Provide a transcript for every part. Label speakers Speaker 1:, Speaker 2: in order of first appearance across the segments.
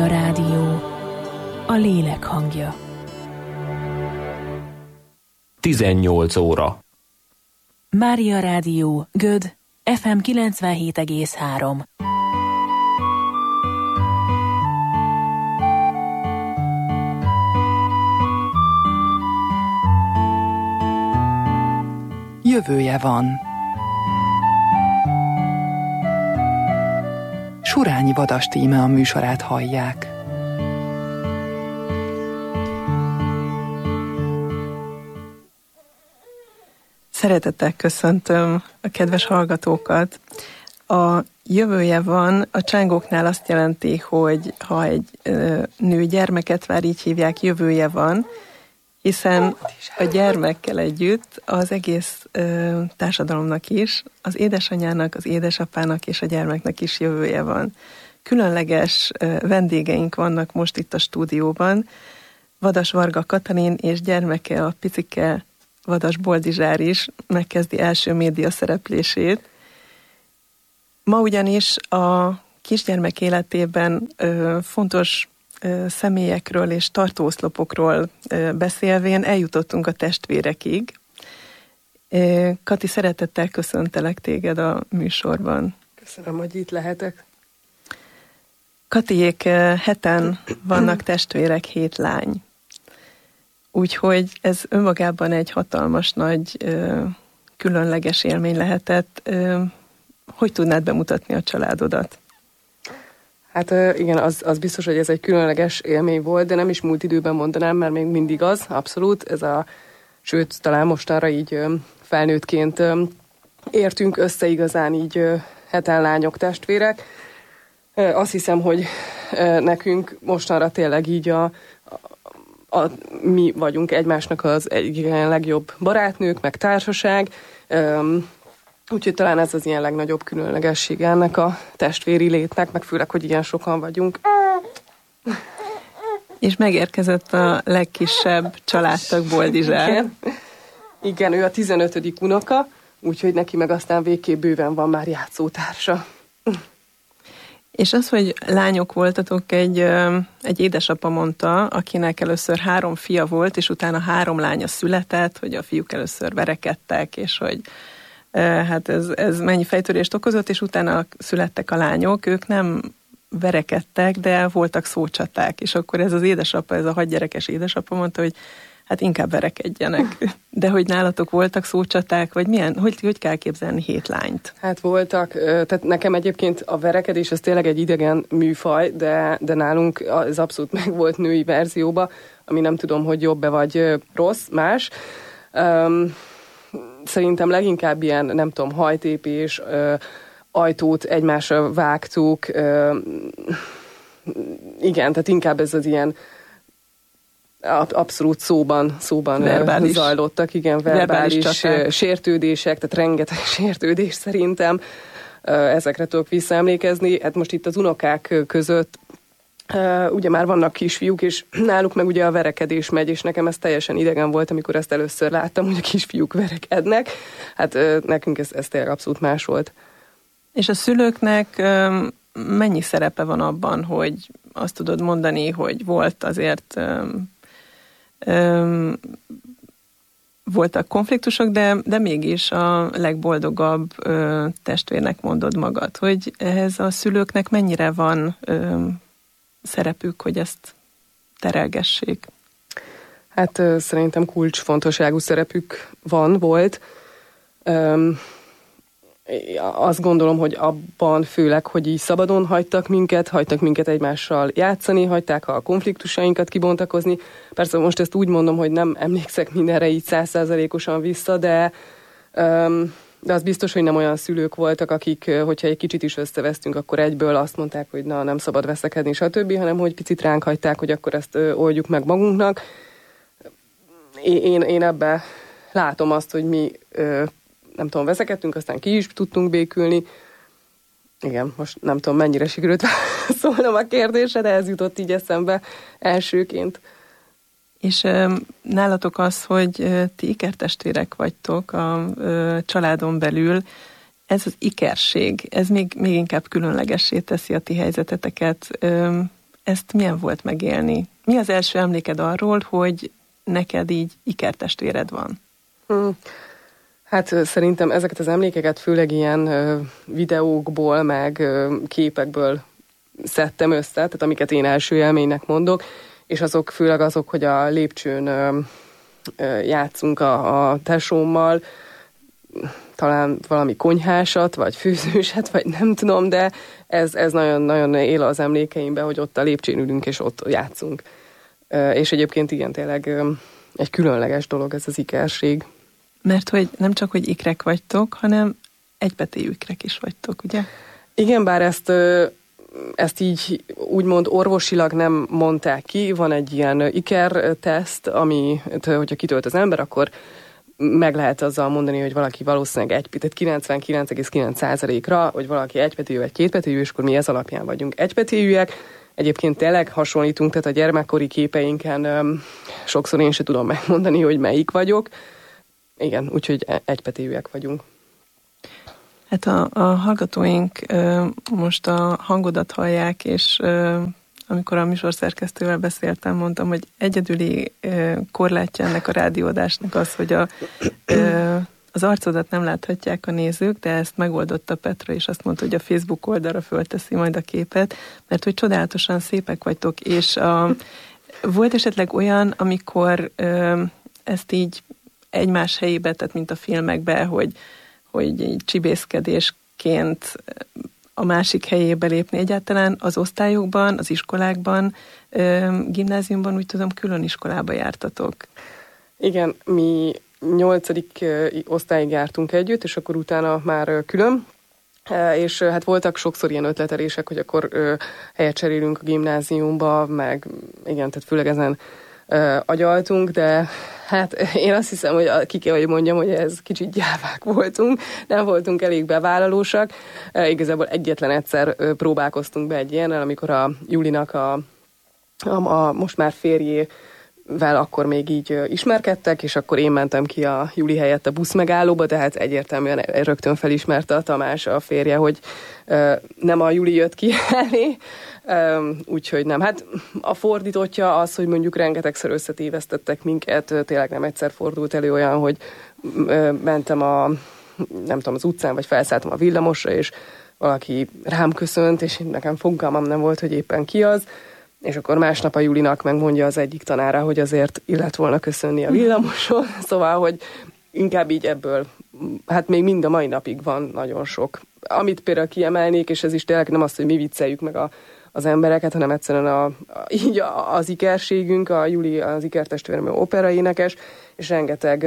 Speaker 1: Mária Rádió, a lélek hangja.
Speaker 2: 18 óra.
Speaker 1: Mária Rádió, Göd, FM 97,3.
Speaker 3: Jövője van. Surányi Vadas Tíme a műsorát hallják.
Speaker 4: Szeretettel köszöntöm a kedves hallgatókat. A jövője van, a csángóknál azt jelenti, hogy ha egy nő gyermeket vár, így hívják, jövője van, hiszen a gyermekkel együtt az egész társadalomnak is, az édesanyának, az édesapának és a gyermeknek is jövője van. Különleges vendégeink vannak most itt a stúdióban. Vadas Varga Katalin és gyermeke, a picike Vadas Boldizsár is megkezdi első média szereplését. Ma ugyanis a kisgyermek életében fontos személyekről és tartóoszlopokról beszélvén eljutottunk a testvérekig. Kati, szeretettel köszöntelek téged a műsorban.
Speaker 5: Köszönöm, hogy itt lehetek.
Speaker 4: Katiék 7-en vannak testvérek, 7 lány. Úgyhogy ez önmagában egy hatalmas nagy, különleges élmény lehetett. Hogy tudnád bemutatni a családodat?
Speaker 5: Hát igen, az biztos, hogy ez egy különleges élmény volt, de nem is múlt időben mondanám, mert még mindig az, abszolút. Sőt, talán mostanra így felnőttként értünk össze igazán így 7 lányok, testvérek. Azt hiszem, hogy nekünk mostanra tényleg így mi vagyunk egymásnak az egyik legjobb barátnők, meg társaság. Úgyhogy talán ez az ilyen legnagyobb különlegessége ennek a testvéri létnek, meg főleg, hogy ilyen sokan vagyunk.
Speaker 4: És megérkezett a legkisebb családtag, Boldizsár.
Speaker 5: Igen, ő a 15. unoka, úgyhogy neki meg aztán végképp bőven van már játszótársa.
Speaker 4: És az, hogy lányok voltatok, egy édesapa mondta, akinek először 3 fia volt, és utána 3 lánya született, hogy a fiúk először verekedtek, és hogy hát ez mennyi fejtörést okozott, és utána születtek a lányok, ők nem verekedtek, de voltak szócsaták, és akkor ez az édesapa, ez a 6 gyerekes édesapa mondta, hogy hát inkább verekedjenek. De hogy nálatok voltak szócsaták, vagy milyen, hogy kell képzelni 7 lányt?
Speaker 5: Hát voltak, tehát nekem egyébként a verekedés az tényleg egy idegen műfaj, de nálunk ez abszolút meg volt női verzióba, ami nem tudom, hogy jobb-e vagy rossz, más. Szerintem leginkább ilyen, nem tudom, hajtépés, ajtót egymásra vágtuk, igen, tehát inkább ez az ilyen abszolút szóban zajlottak, igen, verbális sértődések, tehát rengeteg sértődés szerintem, ezekre tudok visszaemlékezni. Hát most itt az unokák között ugye már vannak kisfiúk, és náluk meg ugye a verekedés megy, és nekem ez teljesen idegen volt, amikor ezt először láttam, hogy a kisfiúk verekednek. Hát nekünk ez tényleg abszolút más volt.
Speaker 4: És a szülőknek mennyi szerepe van abban, hogy azt tudod mondani, hogy volt azért voltak konfliktusok, de mégis a legboldogabb testvérnek mondod magad, hogy ehhez a szülőknek mennyire van szerepük, hogy ezt terelgessék?
Speaker 5: Hát szerintem kulcsfontosságú szerepük volt. Azt gondolom, hogy abban főleg, hogy így szabadon hagytak minket egymással játszani, hagyták a konfliktusainkat kibontakozni. Persze most ezt úgy mondom, hogy nem emlékszek mindenre így 100%-osan vissza, de az biztos, hogy nem olyan szülők voltak, akik, hogyha egy kicsit is összevesztünk, akkor egyből azt mondták, hogy na, nem szabad veszekedni, stb., hanem hogy picit ránk hagyták, hogy akkor ezt oldjuk meg magunknak. Én ebbe látom azt, hogy mi nem tudom, veszekedtünk, aztán ki is tudtunk békülni. Igen, most nem tudom, mennyire sikerült szólnom a kérdésre, de ez jutott így eszembe elsőként.
Speaker 4: És nálatok az, hogy ti ikertestvérek vagytok a családon belül, ez az ikerség, ez még inkább különlegessé teszi a ti helyzeteteket. ezt milyen volt megélni? Mi az első emléked arról, hogy neked így ikertestvéred van?
Speaker 5: Hát szerintem ezeket az emlékeket főleg ilyen videókból, meg képekből szedtem össze, tehát amiket én első élménynek mondok, és azok főleg azok, hogy a lépcsőn játszunk a tesómmal, talán valami konyhásat, vagy főzőset, vagy nem tudom, de ez nagyon-nagyon él az emlékeimben, hogy ott a lépcsőn ülünk, és ott játszunk. És egyébként igen, tényleg egy különleges dolog ez az ikerség.
Speaker 4: Mert hogy nem csak, hogy ikrek vagytok, hanem egybetéjű ikrek is vagytok, ugye?
Speaker 5: Igen, bár ezt így úgymond orvosilag nem mondták ki, van egy ilyen ikerteszt, ami, hogyha kitölt az ember, akkor meg lehet azzal mondani, hogy valaki valószínűleg 99,9%-ra, hogy valaki egybetéjű vagy kétbetéjű, és akkor mi ez alapján vagyunk egybetéjűek. Egyébként tényleg hasonlítunk, tehát a gyermekkori képeinken sokszor én sem tudom megmondani, hogy melyik vagyok. Igen, úgyhogy egybetéjűek vagyunk.
Speaker 4: Hát a hallgatóink most a hangodat hallják, és amikor a műsorszerkesztővel beszéltem, mondtam, hogy egyedüli korlátja ennek a rádióadásnak az, hogy az arcodat nem láthatják a nézők, de ezt megoldotta Petra, és azt mondta, hogy a Facebook oldalra fölteszi majd a képet, mert hogy csodálatosan szépek vagytok, és volt esetleg olyan, amikor ezt így egymás helyébe, tehát mint a filmekben, hogy így csibészkedésként a másik helyébe lépni. Egyáltalán az osztályokban, az iskolákban, gimnáziumban úgy tudom, külön iskolába jártatok.
Speaker 5: Igen, mi 8. osztályig jártunk együtt, és akkor utána már külön. És hát voltak sokszor ilyen ötletelések, hogy akkor helyet cserélünk a gimnáziumba, meg igen, tehát főleg ezen agyaltunk, de hát én azt hiszem, hogy ki kell, hogy mondjam, hogy ez kicsit gyávák voltunk, nem voltunk elég bevállalósak. Igazából egyetlen egyszer próbálkoztunk be egy ilyennel, amikor a Julinak a most már férjével akkor még így ismerkedtek, és akkor én mentem ki a Juli helyett a buszmegállóba, tehát egyértelműen rögtön felismerte a Tamás, a férje, hogy nem a Juli jött ki elé, úgyhogy nem. Hát a fordítottja az, hogy mondjuk rengetegszer összetévesztettek minket, tényleg nem egyszer fordult elő olyan, hogy mentem nem tudom, az utcán, vagy felszálltam a villamosra, és valaki rám köszönt, és nekem fogalmam nem volt, hogy éppen ki az, és akkor másnap a Julinak megmondja az egyik tanára, hogy azért illet volna köszönni a villamoson, szóval, hogy inkább így ebből, hát még mind a mai napig van nagyon sok. Amit például kiemelnék, és ez is tényleg nem az, hogy mi vicceljük meg az embereket, hanem egyszerűen így az ikerségünk, a Juli, az ikertestvérem operaénekes, és rengeteg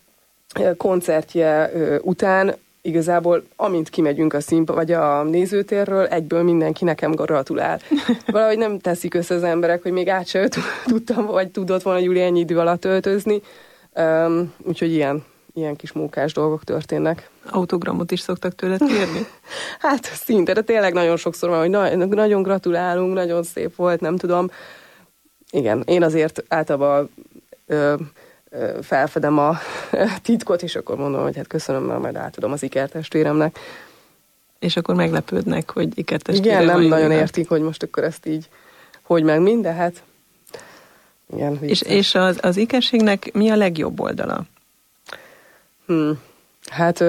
Speaker 5: koncertje után igazából, amint kimegyünk a vagy a nézőtérről, egyből mindenki nekem gratulál. Valahogy nem teszik össze az emberek, hogy még át se tudtam, vagy tudott volna Juli ennyi idő alatt öltözni. Úgyhogy ilyen kis munkás dolgok történnek.
Speaker 4: Autogramot is szoktak tőled kérni?
Speaker 5: Hát szinte, de tényleg nagyon sokszor van, hogy nagyon gratulálunk, nagyon szép volt, nem tudom. Igen, én azért általában felfedem a titkot, és akkor mondom, hogy hát köszönöm, mert majd átadom az ikertestvéremnek.
Speaker 4: És akkor meglepődnek, hogy ikertestvérem.
Speaker 5: Igen, nem nagyon értik, hogy most akkor ezt így, hogy meg mind, de hát igen.
Speaker 4: És az ikerségnek mi a legjobb oldala?
Speaker 5: Hát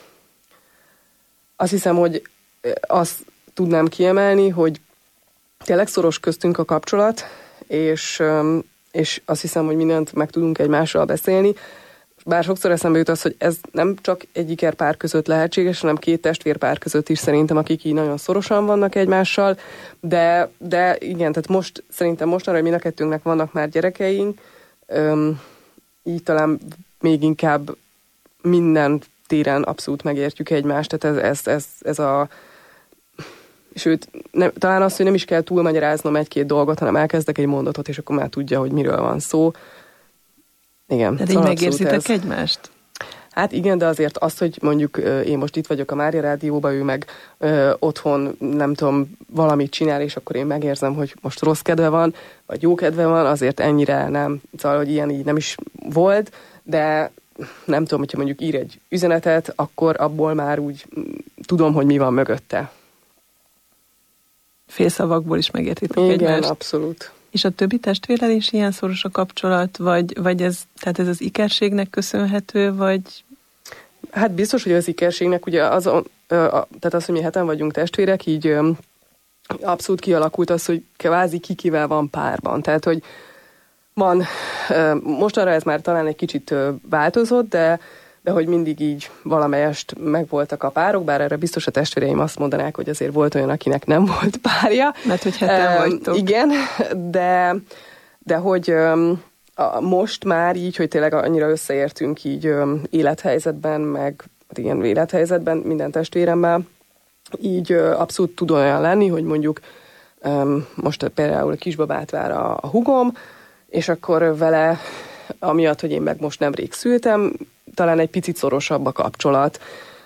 Speaker 5: azt hiszem, hogy azt tudnám kiemelni, hogy tényleg szoros köztünk a kapcsolat, és azt hiszem, hogy mindent meg tudunk egymással beszélni. Bár sokszor eszembe jut az, hogy ez nem csak egy ikerpár között lehetséges, hanem két testvérpár között is szerintem, akik így nagyon szorosan vannak egymással, de igen, tehát szerintem mostanra, hogy mind a kettőnknek vannak már gyerekeink, így talán még inkább minden téren abszolút megértjük egymást, tehát ez a... Sőt, talán az, hogy nem is kell túlmagyaráznom egy-két dolgot, hanem elkezdek egy mondatot, és akkor már tudja, hogy miről van szó. Igen.
Speaker 4: Tehát így megérzitek egymást?
Speaker 5: Hát igen, de azért az, hogy mondjuk én most itt vagyok a Mária Rádióban, ő meg otthon, nem tudom, valamit csinál, és akkor én megérzem, hogy most rossz kedve van, vagy jó kedve van, azért ennyire nem. Szóval, hogy ilyen így nem is volt, de nem tudom, hogyha mondjuk ír egy üzenetet, akkor abból már úgy tudom, hogy mi van mögötte.
Speaker 4: félszavakból is megértitek
Speaker 5: Igen,
Speaker 4: egymást.
Speaker 5: abszolút.
Speaker 4: És a többi testvérrel is ilyen szoros a kapcsolat, vagy ez az ikerségnek köszönhető, vagy...
Speaker 5: Hát biztos, hogy az ikerségnek, ugye tehát az, hogy mi heten vagyunk testvérek, így abszolút kialakult az, hogy kvázi kikivel van párban. Tehát, hogy van, mostanra ez már talán egy kicsit változott, de hogy mindig így valamelyest megvoltak a párok, bár erre biztos a testvéreim azt mondanák, hogy azért volt olyan, akinek nem volt párja.
Speaker 4: Mert hogy heten vagytok.
Speaker 5: Igen, de hogy most már így, hogy tényleg annyira összeértünk így élethelyzetben, meg ilyen élethelyzetben minden testvéremmel, így abszolút tud olyan lenni, hogy mondjuk most például a kisbabát vár a húgom, és akkor vele, amiatt, hogy én meg most nemrég szültem, talán egy picit szorosabb a kapcsolat.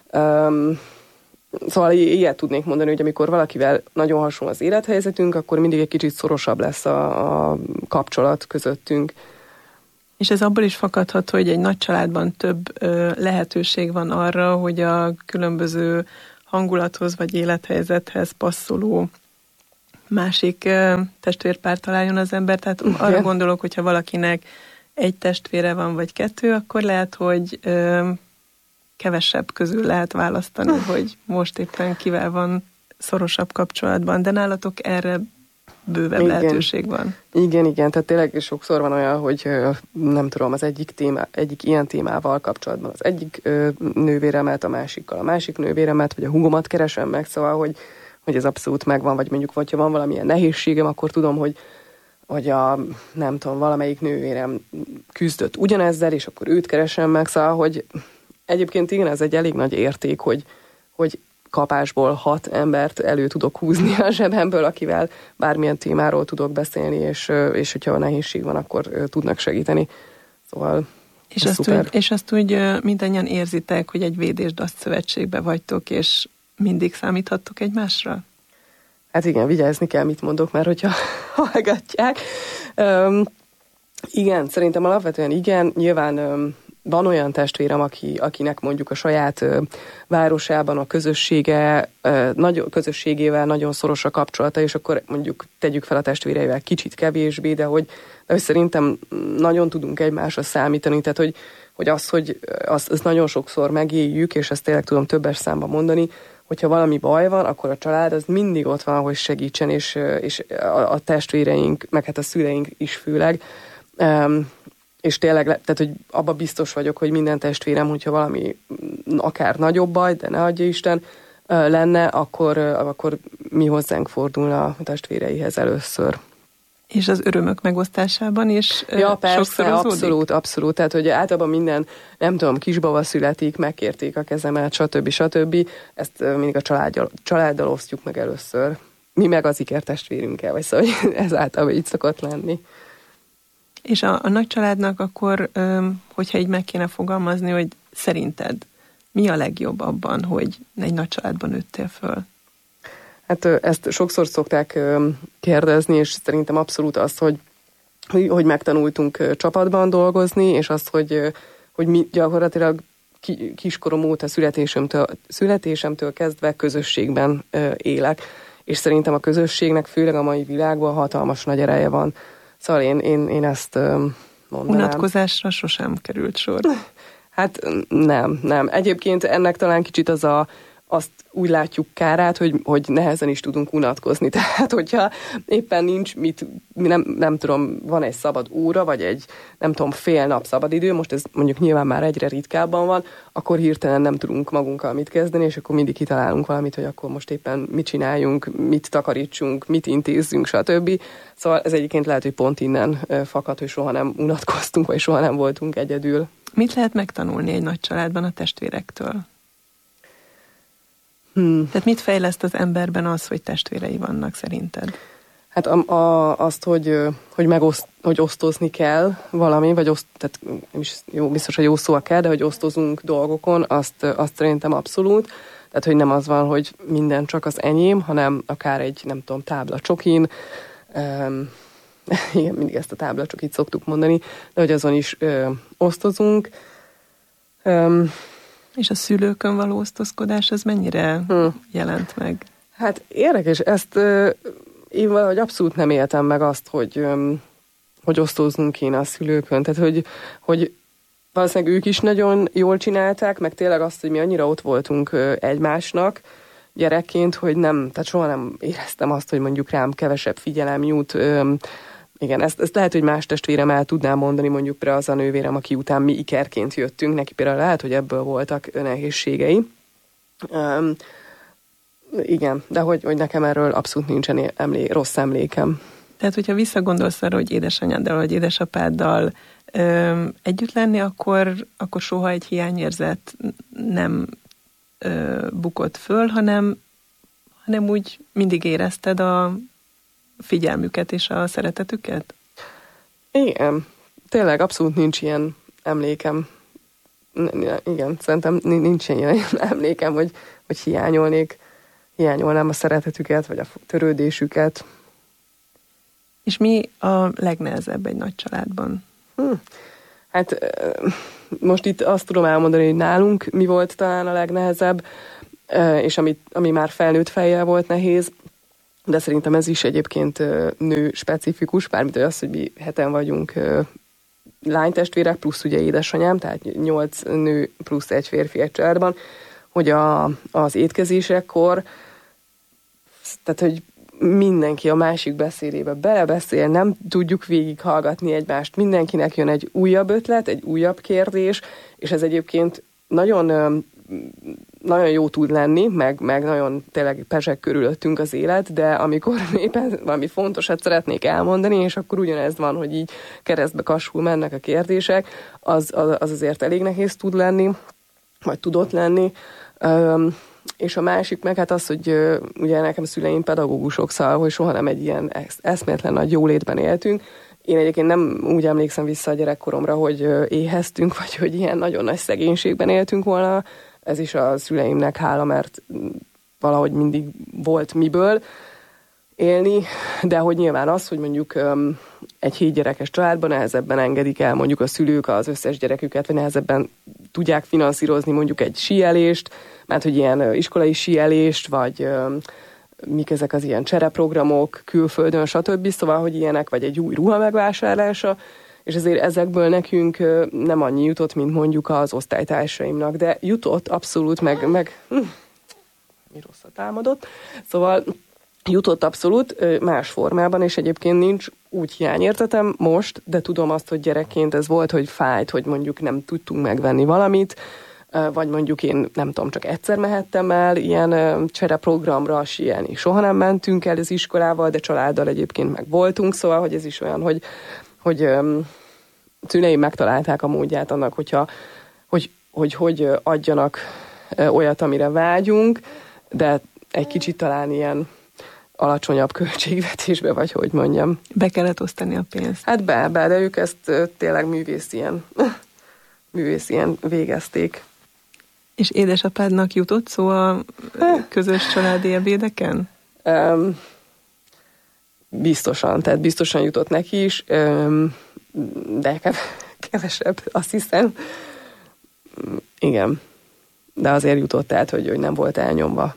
Speaker 5: Szóval ilyet tudnék mondani, hogy amikor valakivel nagyon hasonló az élethelyzetünk, akkor mindig egy kicsit szorosabb lesz a kapcsolat közöttünk.
Speaker 4: És ez abból is fakadhat, hogy egy nagy családban több lehetőség van arra, hogy a különböző hangulathoz vagy élethelyzethez passzoló másik testvérpár találjon az ember. Tehát arra gondolok, hogyha valakinek egy testvére van, vagy kettő, akkor lehet, hogy kevesebb közül lehet választani, hogy most éppen kivel van szorosabb kapcsolatban, de nálatok erre bővebb lehetőség van.
Speaker 5: Igen, tehát tényleg sokszor van olyan, hogy nem tudom, az egyik ilyen témával kapcsolatban az egyik nővéremet, a másikkal a másik nővéremet, vagy a húgomat keresem meg, szóval, hogy ez abszolút megvan, vagy mondjuk, hogyha van valamilyen nehézségem, akkor tudom, hogy nem tudom, valamelyik nővérem küzdött ugyanezzel, és akkor őt keresem meg, szóval, hogy egyébként igen, ez egy elég nagy érték, hogy kapásból 6 embert elő tudok húzni a zsebemből, akivel bármilyen témáról tudok beszélni, és hogyha nehézség van, akkor tudnak segíteni. Szóval
Speaker 4: és azt úgy mindannyian érzitek, hogy egy védésdaszt szövetségbe vagytok, és mindig számíthattok egymásra?
Speaker 5: Hát igen, vigyázni kell, mit mondok, mert hogyha hallgatják. Igen, szerintem alapvetően igen, nyilván van olyan testvérem, akinek mondjuk a saját városában a közösségével nagyon szoros a kapcsolata, és akkor mondjuk tegyük fel a testvéreivel kicsit kevésbé, de hogy szerintem nagyon tudunk egymásra számítani, tehát hogy azt nagyon sokszor megéljük, és ezt tényleg tudom többes számban mondani, hogyha valami baj van, akkor a család az mindig ott van, hogy segítsen, és a testvéreink, meg hát a szüleink is főleg, és tényleg, tehát hogy abban biztos vagyok, hogy minden testvérem, hogyha valami akár nagyobb baj, de ne adja Isten, lenne, akkor mi hozzánk fordulna a testvéreihez először.
Speaker 4: És az örömök megosztásában is
Speaker 5: ja, persze,
Speaker 4: sokszorozódik?
Speaker 5: abszolút. Tehát, hogy általában minden, nem tudom, kisbaba születik, megkérték a kezemet, stb. Ezt mindig a családdal osztjuk meg először. Mi meg az ikertestvérünkkel, vagy szóval ez általában így szokott lenni.
Speaker 4: És a nagy családnak akkor, hogyha így meg kéne fogalmazni, hogy szerinted mi a legjobb abban, hogy egy nagy családban nőttél föl?
Speaker 5: Hát ezt sokszor szokták kérdezni, és szerintem abszolút az, hogy megtanultunk csapatban dolgozni, és az, hogy mi gyakorlatilag kiskorom óta születésemtől kezdve közösségben élek. És szerintem a közösségnek főleg a mai világban hatalmas nagy ereje van. Szóval én ezt mondanám.
Speaker 4: Unatkozásra sosem került sor?
Speaker 5: Hát nem. Egyébként ennek talán kicsit azt úgy látjuk kárát, hogy nehezen is tudunk unatkozni. Tehát, hogyha éppen nincs nem tudom, van egy szabad óra, vagy egy, nem tudom, fél nap szabadidő, most ez mondjuk nyilván már egyre ritkábban van, akkor hirtelen nem tudunk magunkkal mit kezdeni, és akkor mindig kitalálunk valamit, hogy akkor most éppen mit csináljunk, mit takarítsunk, mit intézzünk, stb. Szóval ez egyébként lehet, hogy pont innen fakad, hogy soha nem unatkoztunk, vagy soha nem voltunk egyedül.
Speaker 4: Mit lehet megtanulni egy nagy családban a testvérektől? Tehát mit fejleszt az emberben az, hogy testvérei vannak szerinted?
Speaker 5: Hát azt, hogy osztozni kell valami, vagy tehát nem is jó, biztos, hogy jó szó kell, de hogy osztozunk dolgokon, azt szerintem abszolút. Tehát, hogy nem az van, hogy minden csak az enyém, hanem akár egy, nem tudom, tábla csokin, igen, mindig ezt a tábla csokit szoktuk mondani, de hogy azon is osztozunk.
Speaker 4: És a szülőkön való osztozkodás, ez mennyire jelent meg?
Speaker 5: Hát érdekes, ezt én valahogy abszolút nem éltem meg azt, hogy osztóznunk kéne a szülőkön. Tehát, hogy valószínűleg ők is nagyon jól csinálták, meg tényleg azt, hogy mi annyira ott voltunk egymásnak gyerekként, hogy tehát soha nem éreztem azt, hogy mondjuk rám kevesebb figyelem jut. Igen, ezt lehet, hogy más testvérem el tudnám mondani, mondjuk például az a nővérem, aki után mi ikerként jöttünk, neki például lehet, hogy ebből voltak nehézségei. Igen, de hogy nekem erről abszolút nincsen rossz emlékem.
Speaker 4: Tehát, hogyha visszagondolsz arra, hogy édesanyáddal vagy édesapáddal együtt lenni, akkor soha egy hiányérzet nem bukott föl, hanem úgy mindig érezted a figyelmüket és a szeretetüket?
Speaker 5: Igen, tényleg abszolút nincs ilyen emlékem. Igen, szerintem nincs ilyen emlékem, hogy hiányolnám a szeretetüket, vagy a törődésüket.
Speaker 4: És mi a legnehezebb egy nagy családban?
Speaker 5: Hát most itt azt tudom elmondani, hogy nálunk mi volt talán a legnehezebb, és ami már felnőtt fejjel volt nehéz, de szerintem ez is egyébként nő specifikus, bármit az, hogy mi 7 vagyunk lánytestvérek, plusz ugye édesanyám, tehát 8 nő plusz egy férfi egy családban, hogy az étkezésekkor, tehát hogy mindenki a másik beszélébe belebeszél, nem tudjuk végighallgatni egymást, mindenkinek jön egy újabb ötlet, egy újabb kérdés, és ez egyébként nagyon, nagyon jó tud lenni, meg nagyon tényleg pezseg körülöttünk az élet, de amikor éppen valami fontosat szeretnék elmondani, és akkor ugyanez van, hogy így keresztbe kasul mennek a kérdések, az azért elég nehéz tud lenni, vagy tudott lenni. És a másik meg hát az, hogy ugye nekem szüleim pedagógusok, szóval, hogy soha nem egy ilyen eszméletlen nagy jólétben éltünk. Én egyébként nem úgy emlékszem vissza a gyerekkoromra, hogy éheztünk, vagy hogy ilyen nagyon nagy szegénységben éltünk volna. Ez is a szüleimnek hála, mert valahogy mindig volt miből élni, de hogy nyilván az, hogy mondjuk egy 7 gyerekes családban nehezebben engedik el mondjuk a szülők az összes gyereküket, vagy nehezebben tudják finanszírozni mondjuk egy síelést, mert hogy ilyen iskolai síelést, vagy mik ezek az ilyen csereprogramok külföldön, stb. Szóval, hogy ilyenek, vagy egy új ruha megvásárlása, és ezért ezekből nekünk nem annyi jutott, mint mondjuk az osztálytársaimnak, de jutott abszolút, meg mi rosszat támadott, szóval jutott abszolút más formában, és egyébként nincs úgy hiányérzetem most, de tudom azt, hogy gyerekként ez volt, hogy fájt, hogy mondjuk nem tudtunk megvenni valamit, vagy mondjuk én nem tudom, csak egyszer mehettem el ilyen csereprogramra síelni. Soha nem mentünk el az iskolával, de családdal egyébként meg voltunk, szóval, hogy ez is olyan, hogy szüleim megtalálták a módját annak, hogy adjanak olyat, amire vágyunk, de egy kicsit talán ilyen alacsonyabb költségvetésbe, vagy hogy mondjam.
Speaker 4: Be kellett osztani a pénzt.
Speaker 5: Hát de ők ezt tényleg művészien végezték.
Speaker 4: És édesapádnak jutott szó a közös családi ebédeken?
Speaker 5: Biztosan jutott neki is, de kevesebb, azt hiszem. Igen, de azért jutott, tehát, hogy nem volt elnyomva.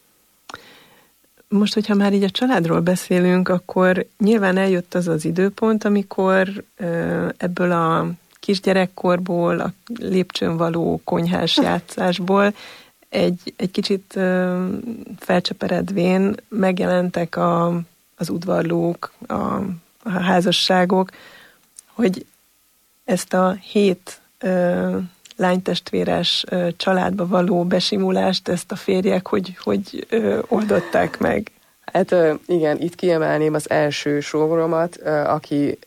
Speaker 4: Most, hogyha már így a családról beszélünk, akkor nyilván eljött az az időpont, amikor ebből a kisgyerekkorból, a lépcsőn való konyhás játszásból egy kicsit felcseperedvén megjelentek az udvarlók, a házasságok, hogy ezt a 7 lánytestvéres családba való besimulást, ezt a férjek hogy oldották meg?
Speaker 5: Hát igen, itt kiemelném az első sógoromat, aki,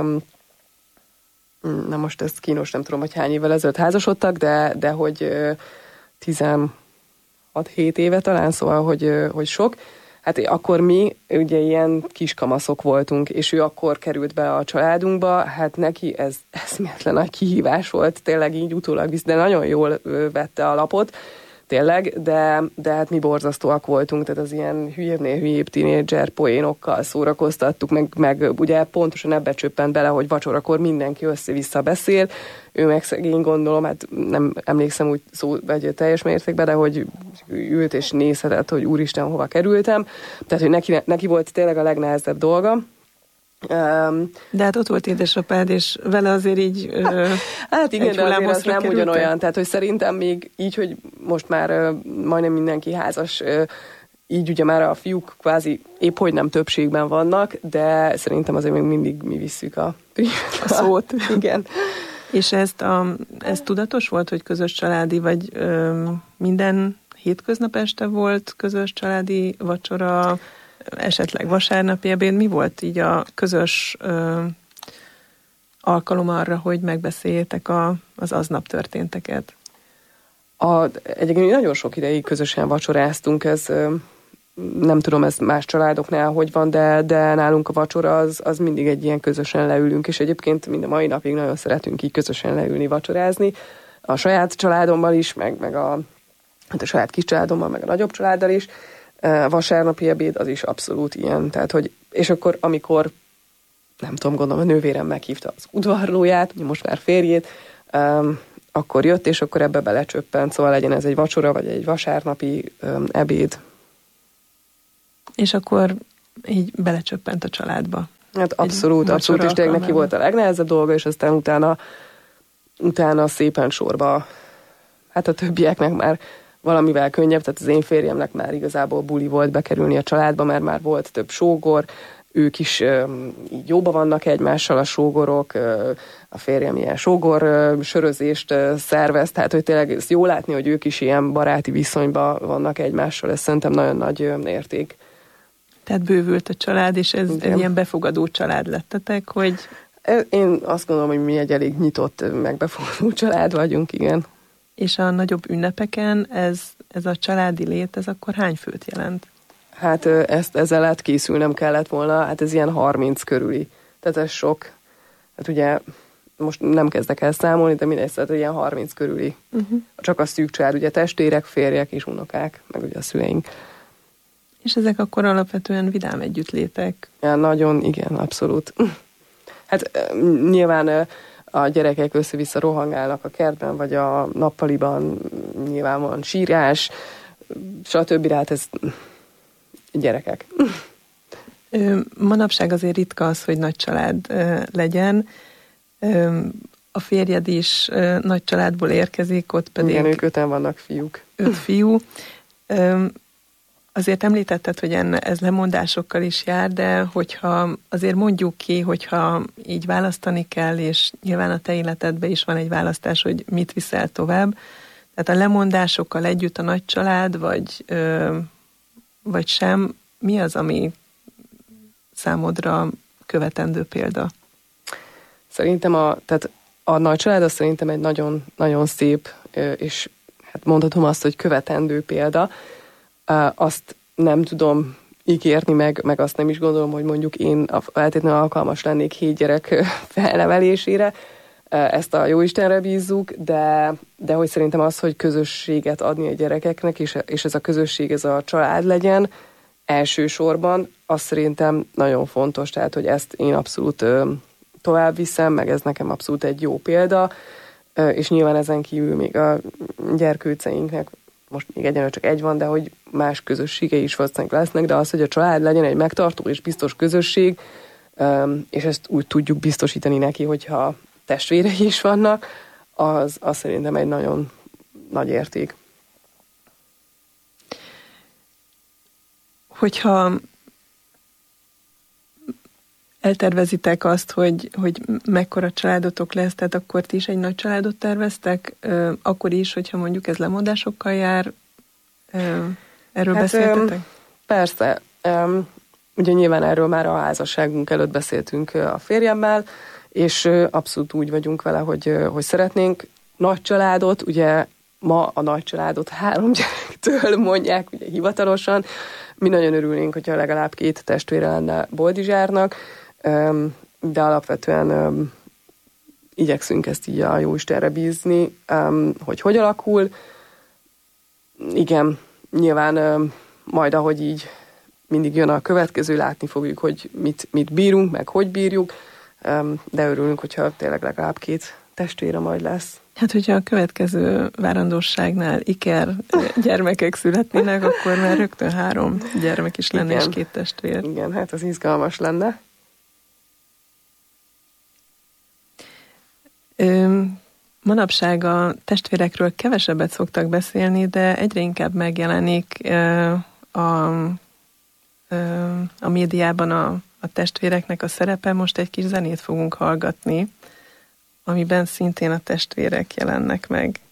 Speaker 5: na most ez kínos, nem tudom, hogy hány évvel ezelőtt házasodtak, de hogy 16-7 éve talán, szóval, hogy sok. Hát akkor mi ugye ilyen kiskamaszok voltunk, és ő akkor került be a családunkba, hát neki ez eszméletlen nagy kihívás volt, tényleg így utólag visz, de nagyon jól vette a lapot. tényleg, de hát mi borzasztóak voltunk, tehát az ilyen hülyébbnél hülyébb tínédzser poénokkal szórakoztattuk, meg ugye pontosan ebbe csöppent bele, hogy vacsorakor mindenki össze-vissza beszél, ő meg szegény, gondolom, hát nem emlékszem úgy vagy teljes mértékben, de hogy ült és nézhetett, hogy úristen, hova kerültem, tehát hogy neki volt tényleg a legnehezebb dolga.
Speaker 4: De hát ott volt édesapád, és vele azért így
Speaker 5: hát igen, de azért az nem ugyanolyan, tehát hogy szerintem még így, hogy most már majdnem mindenki házas, így ugye már a fiúk kvázi épp hogy nem többségben vannak, de szerintem azért még mindig mi visszük a
Speaker 4: szót.
Speaker 5: Igen.
Speaker 4: És ez tudatos volt, hogy közös családi, vagy minden hétköznap este volt közös családi vacsora, esetleg vasárnapi ebéd? Mi volt így a közös alkalom arra, hogy megbeszéljétek az aznap történteket?
Speaker 5: Egyébként nagyon sok ideig közösen vacsoráztunk, ez nem tudom, ez más családoknál hogy van, de nálunk a vacsora az mindig egy ilyen közösen leülünk, és egyébként mind a mai napig nagyon szeretünk így közösen leülni, vacsorázni. A saját családommal is, meg a saját kis családommal, meg a nagyobb családdal is. A vasárnapi ebéd az is abszolút ilyen, tehát hogy, és akkor amikor, nem tudom, gondolom, a nővérem meghívta az udvarlóját, most már férjét, akkor jött, és akkor ebbe belecsöppent, szóval legyen ez egy vacsora, vagy egy vasárnapi ebéd.
Speaker 4: És akkor így belecsöppent a családba.
Speaker 5: Hát abszolút, és tényleg neki volt a legnehezebb dolga, és aztán utána szépen sorba, hát a többieknek már valamivel könnyebb, tehát az én férjemnek már igazából buli volt bekerülni a családba, mert már volt több sógor, ők is így jóba vannak egymással, a sógorok, a férjem ilyen sógor sörözést szervez, tehát hogy tényleg ez jó látni, hogy ők is ilyen baráti viszonyban vannak egymással, ez szerintem nagyon nagy érték.
Speaker 4: Tehát bővült a család, és ez egy ilyen befogadó család lettetek, hogy...
Speaker 5: Én azt gondolom, hogy mi egy elég nyitott, meg befogadó család vagyunk, igen.
Speaker 4: És a nagyobb ünnepeken ez a családi lét, ez akkor hány főt jelent?
Speaker 5: Hát ezzel lehet készülnem kellett volna, hát ez ilyen 30 körüli. Tehát ez sok. Hát ugye most nem kezdek el számolni, de mindegy, tehát ilyen 30 körüli. Csak a szűk család, ugye testvérek, férjek és unokák, meg ugye a szüleink.
Speaker 4: És ezek akkor alapvetően vidám együttlétek?
Speaker 5: Ja, nagyon, igen, abszolút. Hát nyilván a gyerekek össze-vissza rohangálnak a kertben, vagy a nappaliban, nyilván van sírás, stb. Hát ez gyerekek.
Speaker 4: Manapság azért ritka az, hogy nagy család legyen. A férjed is nagy családból érkezik, ott pedig...
Speaker 5: Igen, ők 5-en vannak fiúk.
Speaker 4: 5 fiú. Azért említetted, hogy ez lemondásokkal is jár, de hogyha azért mondjuk ki, hogyha így választani kell, és nyilván a te életedben is van egy választás, hogy mit viszel tovább. Tehát a lemondásokkal együtt a nagy család, vagy sem, mi az, ami számodra követendő példa?
Speaker 5: Szerintem a nagy család az szerintem egy nagyon, nagyon szép, és hát mondhatom azt, hogy követendő példa. Azt nem tudom ígérni, meg azt nem is gondolom, hogy mondjuk én feltétlenül alkalmas lennék 7 gyerek felnevelésére. Ezt a jóistenre bízzuk, de hogy szerintem az, hogy közösséget adni a gyerekeknek, és ez a közösség, ez a család legyen elsősorban, az szerintem nagyon fontos, tehát hogy ezt én abszolút tovább viszem, meg ez nekem abszolút egy jó példa, és nyilván ezen kívül még a gyerkőceinknek most még egyenlően csak egy van, de hogy más közösségei is valószínűleg lesznek, de az, hogy a család legyen egy megtartó és biztos közösség, és ezt úgy tudjuk biztosítani neki, hogyha testvérei is vannak, az szerintem egy nagyon nagy érték.
Speaker 4: Hogyha eltervezitek azt, hogy mekkora családotok lesz, tehát akkor ti is egy nagy családot terveztek, akkor is, hogyha mondjuk ez lemondásokkal jár, erről beszéltetek?
Speaker 5: Persze. Ugye nyilván erről már a házasságunk előtt beszéltünk a férjemmel, és abszolút úgy vagyunk vele, hogy szeretnénk nagy családot, ugye ma a nagy családot 3 gyerektől mondják, ugye hivatalosan. Mi nagyon örülnénk, hogyha legalább 2 testvére lenne Boldizsárnak, de alapvetően igyekszünk ezt így a jóistenre bízni, hogy alakul. igen, nyilván majd ahogy így mindig jön a következő, látni fogjuk, hogy mit bírunk, meg hogy bírjuk, de örülünk, hogyha tényleg legalább 2 testvére majd lesz.
Speaker 4: Hát, hogyha a következő várandóságnál iker gyermekek születnének, akkor már rögtön 3 gyermek is lenne, és 2 testvér.
Speaker 5: Igen, hát az izgalmas lenne.
Speaker 4: Manapság a testvérekről kevesebbet szoktak beszélni, de egyre inkább megjelenik a médiában a testvéreknek a szerepe. Most egy kis zenét fogunk hallgatni, amiben szintén a testvérek jelennek meg.